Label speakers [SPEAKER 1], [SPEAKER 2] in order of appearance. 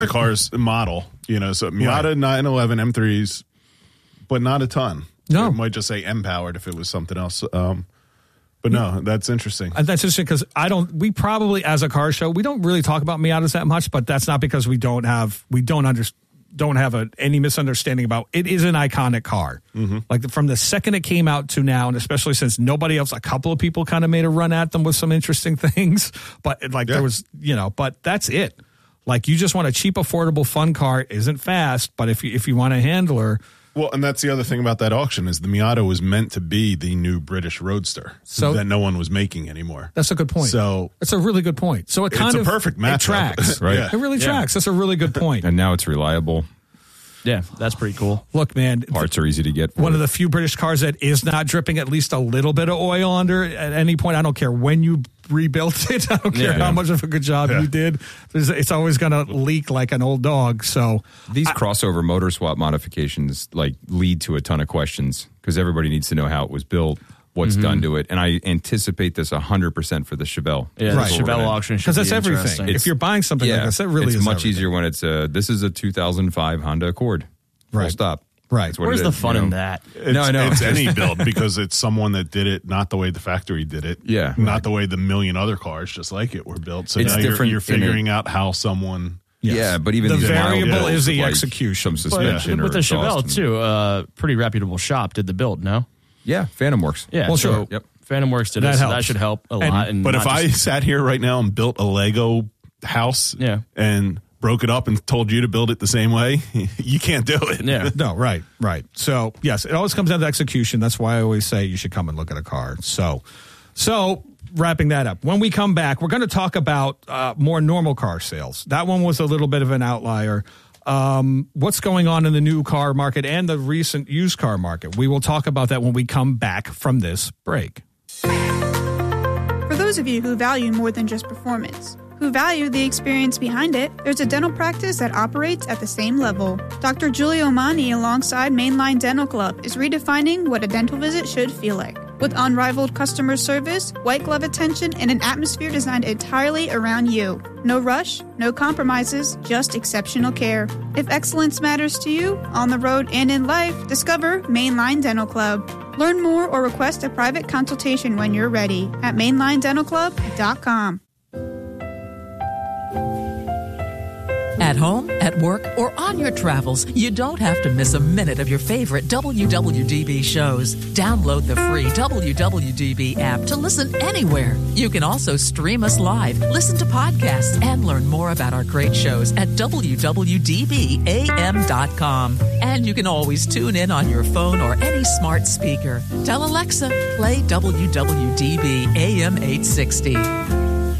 [SPEAKER 1] cars model, so Miata 911 M3s, but not a ton.
[SPEAKER 2] No.
[SPEAKER 1] It might just say M-powered if it was something else. But no, that's interesting.
[SPEAKER 2] That's interesting because we probably, as a car show, we don't really talk about Miatas that much, but that's not because we don't have any misunderstanding about it. Is an iconic car. Mm-hmm. Like from the second it came out to now, and especially since nobody else, a couple of people kind of made a run at them with some interesting things, but there was, but that's it. Like you just want a cheap, affordable, fun car. Isn't fast, but if you want a handler.
[SPEAKER 1] Well, and that's the other thing about that auction is the Miata was meant to be the new British Roadster that no one was making anymore.
[SPEAKER 2] That's a good point.
[SPEAKER 1] So
[SPEAKER 2] it's a really good point. So it's a perfect match. It tracks,
[SPEAKER 3] right?
[SPEAKER 2] Yeah. It really tracks. That's a really good point.
[SPEAKER 3] And now it's reliable.
[SPEAKER 4] Yeah, that's pretty cool.
[SPEAKER 2] Look, man,
[SPEAKER 3] parts are easy to get.
[SPEAKER 2] One of the few British cars that is not dripping at least a little bit of oil under at any point. I don't care when you rebuilt it. I don't care how much of a good job you did. It's always going to leak like an old dog. So
[SPEAKER 3] these crossover motor swap modifications lead to a ton of questions because everybody needs to know how it was built, what's done to it, and I anticipate this 100% for the Chevelle.
[SPEAKER 4] Yeah, the Chevelle auction
[SPEAKER 2] because that's everything. If you're buying something like this, that really is
[SPEAKER 3] much easier when it's this is a 2005 Honda Accord. Full stop.
[SPEAKER 2] Right.
[SPEAKER 4] Where's the fun in that?
[SPEAKER 1] It's any build because it's someone that did it, not the way the factory did it.
[SPEAKER 3] Yeah.
[SPEAKER 1] Not the way the million other cars just like it were built. So
[SPEAKER 3] it's
[SPEAKER 1] now
[SPEAKER 3] different
[SPEAKER 1] you're figuring out how someone.
[SPEAKER 3] Yes. Yeah, but even
[SPEAKER 2] the
[SPEAKER 3] these
[SPEAKER 2] variable is the execution.
[SPEAKER 3] Some suspension.
[SPEAKER 4] But with the Chevelle too, pretty reputable shop did the build. No.
[SPEAKER 3] Yeah, Phantom Works.
[SPEAKER 4] Yeah,
[SPEAKER 2] well, sure.
[SPEAKER 3] Yep.
[SPEAKER 4] Phantom Works did it. So that should help a lot.
[SPEAKER 1] But if I sat here right now and built a Lego house, and broke it up and told you to build it the same way, you can't do it.
[SPEAKER 4] Yeah.
[SPEAKER 2] No, right. So, yes, it always comes down to execution. That's why I always say you should come and look at a car. So wrapping that up, when we come back, we're going to talk about more normal car sales. That one was a little bit of an outlier. What's going on in the new car market and the recent used car market? We will talk about that when we come back from this break.
[SPEAKER 5] For those of you who value more than just performance, who value the experience behind it, there's a dental practice that operates at the same level. Dr. Giulio Mani, alongside Mainline Dental Club, is redefining what a dental visit should feel like. With unrivaled customer service, white glove attention, and an atmosphere designed entirely around you. No rush, no compromises, just exceptional care. If excellence matters to you, on the road and in life, discover Mainline Dental Club. Learn more or request a private consultation when you're ready at mainlinedentalclub.com.
[SPEAKER 6] At home, at work, or on your travels, you don't have to miss a minute of your favorite WWDB shows. Download the free WWDB app to listen anywhere. You can also stream us live, listen to podcasts, and learn more about our great shows at WWDBAM.com. And you can always tune in on your phone or any smart speaker. Tell Alexa, play WWDB AM 860.